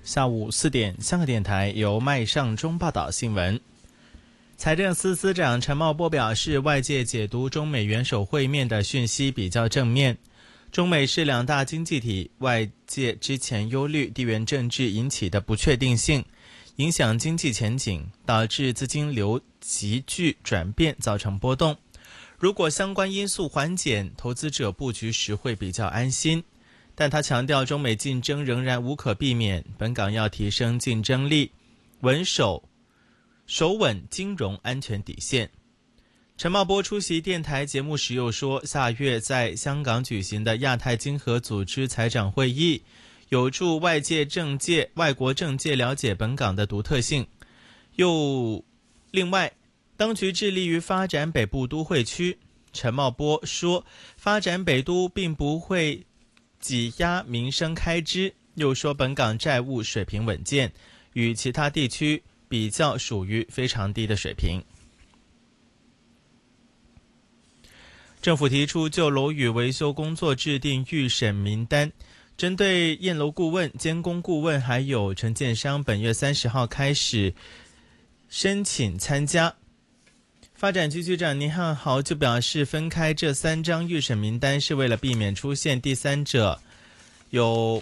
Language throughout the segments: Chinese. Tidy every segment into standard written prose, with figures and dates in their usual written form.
下午4点，香港电台由麦尚中报道新闻。财政司司长陈茂波表示，外界解读中美元首会面的讯息比较正面。中美是两大经济体，外界之前忧虑地缘政治引起的不确定性，影响经济前景，导致资金流急剧转变，造成波动。如果相关因素缓解，投资者布局时会比较安心。但他强调，中美竞争仍然无可避免，本港要提升竞争力，守稳金融安全底线。陈茂波出席电台节目时又说，下月在香港举行的亚太经合组织财长会议，有助外国政界了解本港的独特性。另外，当局致力于发展北部都会区。陈茂波说，发展北都并不会挤压民生开支，又说本港债务水平稳健，与其他地区比较属于非常低的水平。政府提出就楼宇维修工作制定预审名单，针对验楼顾问、监工顾问还有承建商，本月30号开始申请参加。发展局局长倪汉豪就表示，分开这3张预审名单是为了避免出现第三者有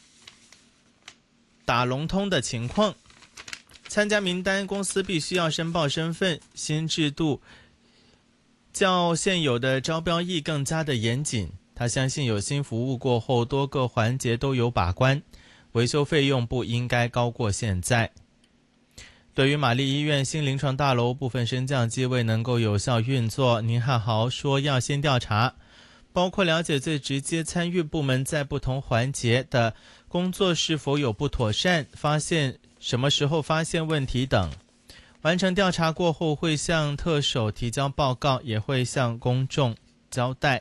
打龙通的情况。参加名单公司必须要申报身份，新制度较现有的招标易更加的严谨。他相信有新服务过后，多个环节都有把关，维修费用不应该高过现在。对于玛丽医院新临床大楼部分升降机未能够有效运作，倪汉豪说要先调查，包括了解最直接参与部门在不同环节的工作是否有不妥善，什么时候发现问题等。完成调查过后，会向特首提交报告，也会向公众交代。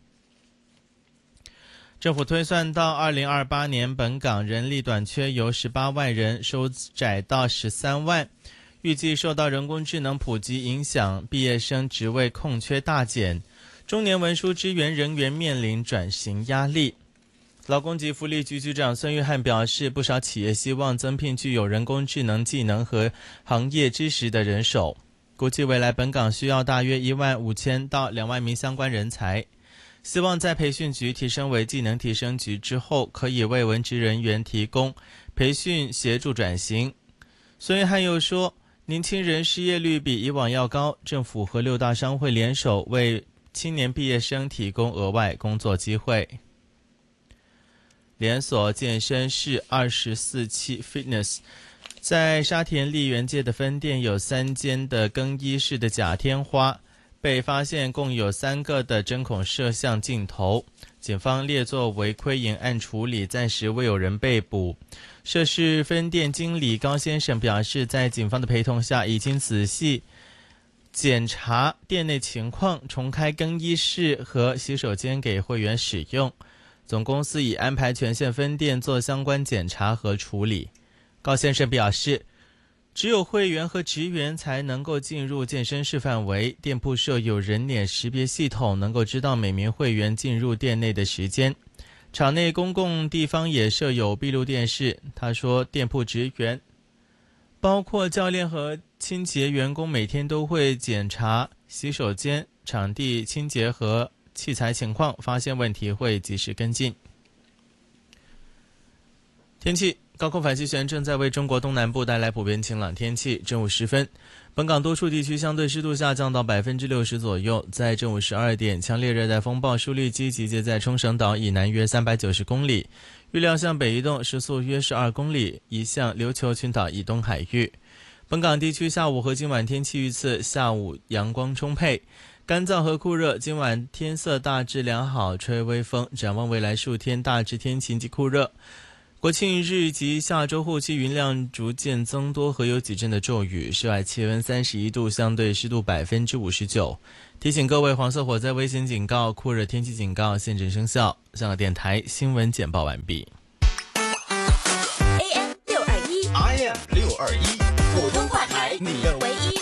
政府推算到2028年，本港人力短缺由18万人收窄到13万，预计受到人工智能普及影响，毕业生职位空缺大减，中年文书支援人员面临转型压力。劳工及福利局局长孙玉菡表示，不少企业希望增聘具有人工智能技能和行业知识的人手，估计未来本港需要大约15000到2万名相关人才，希望在培训局提升为技能提升局之后，可以为文职人员提供培训协助转型。孙玉菡又说，年轻人失业率比以往要高，政府和6大商会联手为青年毕业生提供额外工作机会。连锁健身室247 Fitness 在沙田丽园街的分店有3间的更衣室的假天花，被发现共有3个的针孔摄像镜头，警方列作违规营案处理，暂时未有人被捕。涉事分店经理高先生表示，在警方的陪同下，已经仔细检查店内情况，重开更衣室和洗手间给会员使用。总公司已安排全县分店做相关检查和处理。高先生表示，只有会员和职员才能够进入健身室范围，店铺设有人脸识别系统，能够知道每名会员进入店内的时间。场内公共地方也设有闭路电视。他说，店铺职员包括教练和清洁员工每天都会检查洗手间、场地清洁和器材情况，发现问题会及时跟进。天气，高空反气旋正在为中国东南部带来普遍晴朗天气。正午时分，本港多处地区相对湿度下降到 60% 左右。在正午12点，强烈热带风暴舒力基集结在冲绳岛以南约390公里，预料向北移动，时速约12公里，移向琉球群岛以东海域。本港地区下午和今晚天气预测：下午阳光充沛，干燥和酷热，今晚天色大致良好，吹微风。展望未来数天，大致天晴及酷热。国庆日及下周后期云量逐渐增多和有几阵的骤雨，室外气温31度，相对湿度 59%。 提醒各位，黄色火灾危险警告、酷热天气警告现正生效。香港电台新闻简报完毕。 AM 621 IM 621 普通话台， 你的唯一。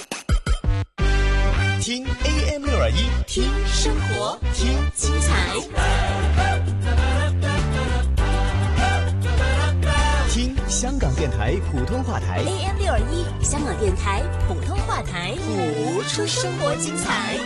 听 AM 621， 听生活，听精彩。 听香港电台普通话台 AM 621，香港电台普通话台，谱出生活精彩。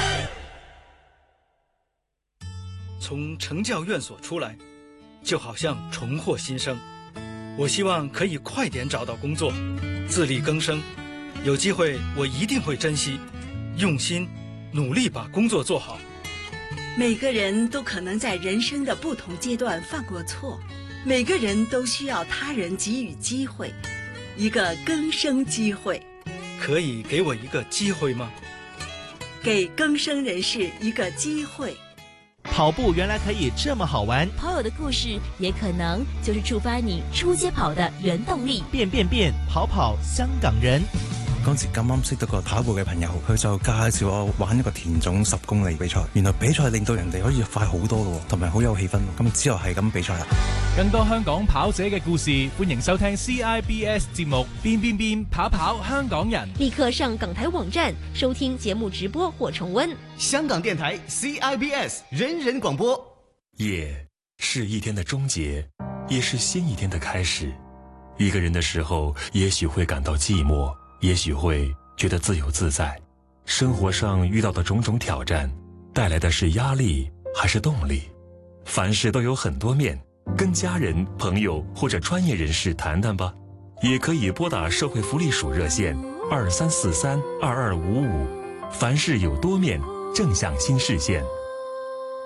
从成教院所出来，就好像重获新生。我希望可以快点找到工作，自力更生。有机会我一定会珍惜，用心努力把工作做好。 每个人都可能在人生的不同阶段犯过错，每个人都需要他人给予机会，一个更生机会。 可以给我一个机会吗？ 给更生人士一个机会。 跑步原来可以这么好玩， 跑友的故事也可能就是触發你出街跑的原動力。 變跑跑香港人。 嗰時咁啱識到個跑步嘅朋友，佢就介紹我玩一個田總10公里比賽。原來比賽令到人哋可以快好多咯，同埋好有氣氛。咁之後係咁比賽啦。 更多香港跑者嘅故事，歡迎收聽 CIBS 節目變跑跑香港人。 立刻上港台網站收聽節目直播或重溫。 香港電台 CIBS 人人廣播。 夜是一天的終結，也是新一天的開始。一個人的時候，也許會感到寂寞，也許會覺得自由自在。生活上遇到的種種挑戰，帶來的是壓力還是動力？凡事都有很多面，跟家人、朋友或者專業人士談談吧。也可以撥打社會福利署熱線23432255。凡事有多面，正向新視線。